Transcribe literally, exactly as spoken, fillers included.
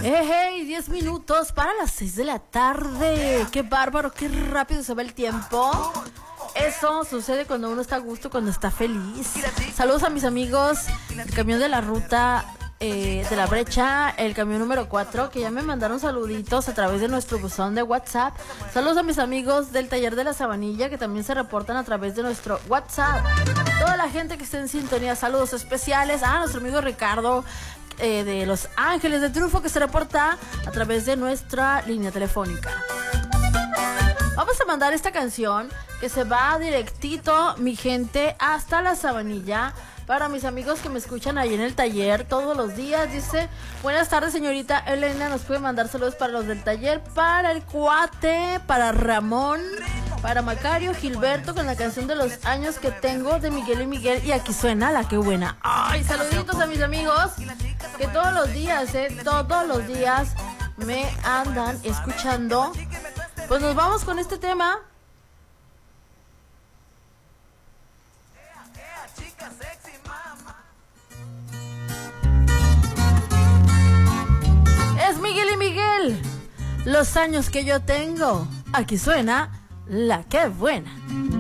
Hey, hey, diez minutos para las seis de la tarde. Qué bárbaro, qué rápido se va el tiempo. Eso sucede cuando uno está a gusto, cuando está feliz. Saludos a mis amigos del camión de la ruta eh, de la brecha, el camión número cuatro, que ya me mandaron saluditos a través de nuestro buzón de WhatsApp. Saludos a mis amigos del taller de la Sabanilla, que también se reportan a través de nuestro WhatsApp. Toda la gente que esté en sintonía, saludos especiales a nuestro amigo Ricardo eh, de Los Ángeles de Triunfo, que se reporta a través de nuestra línea telefónica. Vamos a mandar esta canción que se va directito, mi gente, hasta la Sabanilla. Para mis amigos que me escuchan ahí en el taller todos los días. Dice, buenas tardes, señorita Elena. Nos puede mandar saludos para los del taller, para el cuate, para Ramón, para Macario, Gilberto, con la canción de los años que tengo de Miguel y Miguel. Y aquí suena la que buena. Ay, saluditos a mis amigos que todos los días, eh, todos los días me andan escuchando. Pues nos vamos con este tema. Es Miguel y Miguel, los años que yo tengo. Aquí suena la que buena.